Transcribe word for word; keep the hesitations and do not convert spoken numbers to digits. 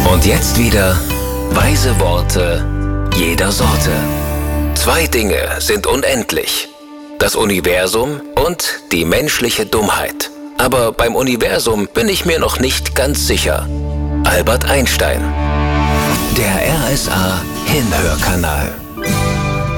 Und jetzt wieder weise Worte jeder Sorte. Zwei Dinge sind unendlich: das Universum und die menschliche Dummheit. Aber beim Universum bin ich mir noch nicht ganz sicher. Albert Einstein. Der R S A Hinhörkanal.